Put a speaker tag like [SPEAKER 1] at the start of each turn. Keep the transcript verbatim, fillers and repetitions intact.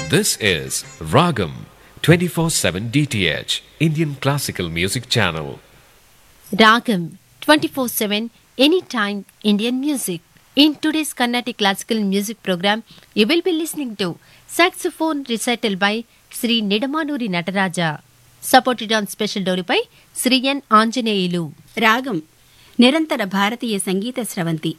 [SPEAKER 1] This is Ragam twenty-four seven D T H, Indian Classical Music Channel.
[SPEAKER 2] Ragam twenty-four seven Anytime Indian Music. In today's Carnatic Classical Music program, you will be listening to saxophone recital by Sri Nidamanuri Nataraja, supported on special dowry by Sri N. Anjaneyulu.
[SPEAKER 3] రాగం నిరంతర భారతీయ సంగీత స్రవంతి.